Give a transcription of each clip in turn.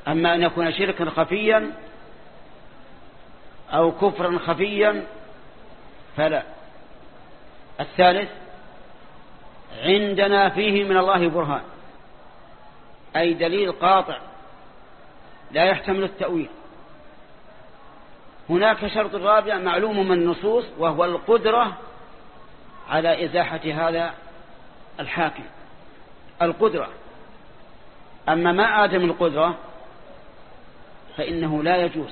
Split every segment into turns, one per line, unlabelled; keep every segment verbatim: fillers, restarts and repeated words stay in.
أما أن يكون شركا خفيا أو كفرا خفيا فلا. الثالث عندنا فيه من الله برهان، أي دليل قاطع لا يحتمل التأويل. هناك شرط رابع معلوم من النصوص، وهو القدرة على إزاحة هذا الحاكم، القدرة. أما ما آدم القدرة فإنه لا يجوز،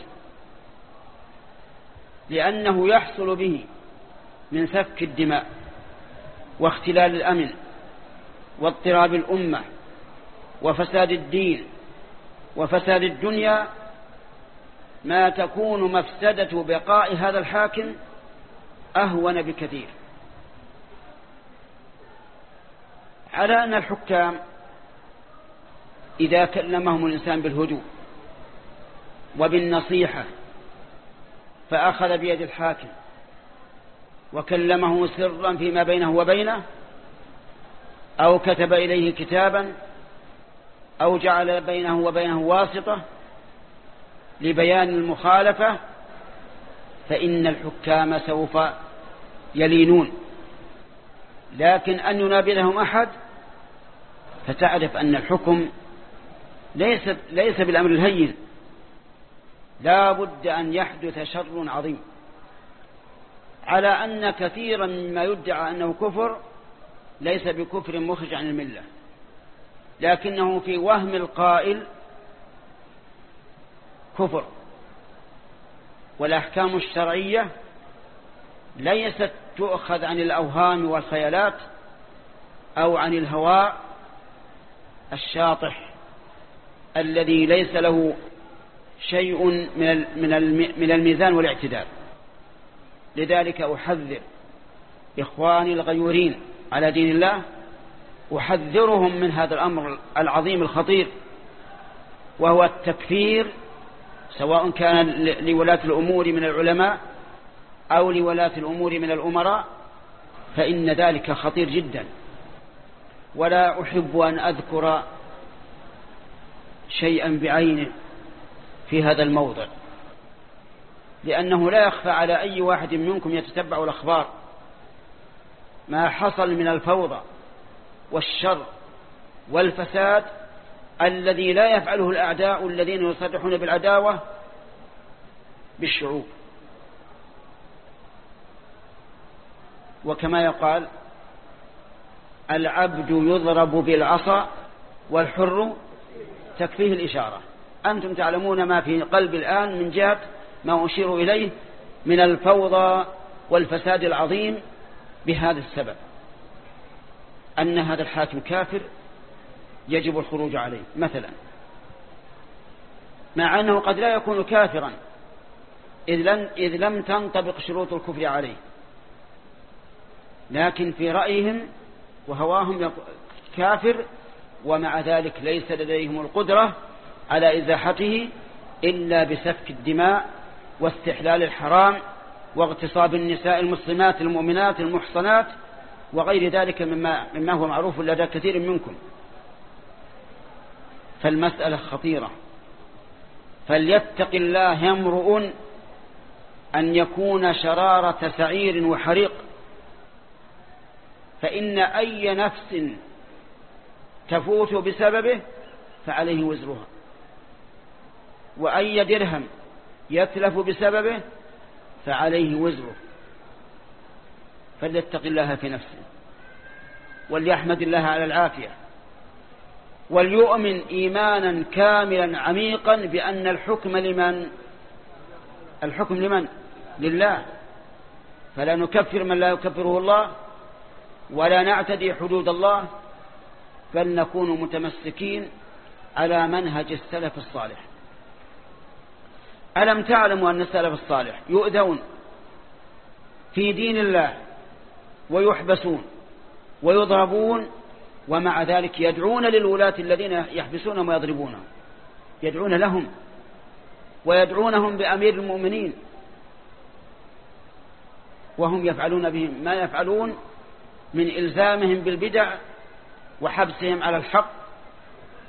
لأنه يحصل به من سفك الدماء واختلال الأمن واضطراب الأمة وفساد الدين وفساد الدنيا ما تكون مفسدة بقاء هذا الحاكم أهون بكثير. على أن الحكام إذا كلمهم الإنسان بالهدوء وبالنصيحة فأخذ بيد الحاكم وكلمه سرا فيما بينه وبينه، أو كتب إليه كتابا، أو جعل بينه وبينه واسطة لبيان المخالفة، فإن الحكام سوف يلينون. لكن أن ينابذهم أحد فتعرف أن الحكم ليس, ليس بالأمر الهين، لا بد أن يحدث شر عظيم. على أن كثيرا مما يدعى أنه كفر ليس بكفر مخرج عن الملة، لكنه في وهم القائل كفر. والأحكام الشرعية ليست تؤخذ عن الأوهام والخيالات أو عن الهواء الشاطح الذي ليس له شيء من الميزان والاعتدال. لذلك أحذر إخواني الغيورين على دين الله، أحذرهم من هذا الأمر العظيم الخطير، وهو التكفير، سواء كان لولاة الأمور من العلماء أو لولاة الأمور من الأمراء، فإن ذلك خطير جدا. ولا أحب أن أذكر شيئا بعينه في هذا الموضع، لأنه لا يخفى على أي واحد منكم يتتبع الأخبار ما حصل من الفوضى والشر والفساد الذي لا يفعله الأعداء الذين يصرحون بالعداوة بالشعوب. وكما يقال العبد يضرب بالعصا والحر تكفيه الإشارة. أنتم تعلمون ما في قلب الآن من جهة ما أشير إليه من الفوضى والفساد العظيم بهذا السبب، أن هذا الحاكم كافر يجب الخروج عليه مثلا، مع أنه قد لا يكون كافرا إذ لم, إذ لم تنطبق شروط الكفر عليه، لكن في رأيهم وهواهم كافر، ومع ذلك ليس لديهم القدرة على إزاحته إلا بسفك الدماء واستحلال الحرام واغتصاب النساء المسلمات المؤمنات المحصنات وغير ذلك مما, مما هو معروف لدى كثير منكم. فالمسألة خطيرة، فليتق الله امرؤ أن يكون شرارة سعير وحريق، فإن أي نفس تفوت بسببه فعليه وزرها، وأي درهم يتلف بسببه فعليه وزره. فليتق الله في نفسه وليحمد الله على العافية، وليؤمن إيمانا كاملا عميقا بأن الحكم لمن؟ الحكم لمن؟ لله. فلا نكفر من لا يكفره الله ولا نعتدي حدود الله، بل نكون متمسكين على منهج السلف الصالح. ألم تعلموا أن السلف الصالح يؤذون في دين الله ويحبسون ويضربون، ومع ذلك يدعون للولاة الذين يحبسونهم ويضربونهم، يدعون لهم ويدعونهم بأمير المؤمنين، وهم يفعلون بهم ما يفعلون من إلزامهم بالبدع وحبسهم على الحق